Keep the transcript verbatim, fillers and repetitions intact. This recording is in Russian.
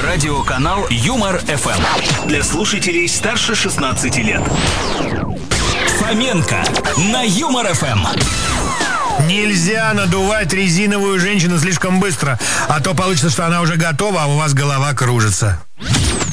Радиоканал Юмор эф эм. Для слушателей старше шестнадцати лет. Фоменко на Юмор эф эм. Нельзя надувать резиновую женщину слишком быстро, а то получится, что она уже готова, а у вас голова кружится.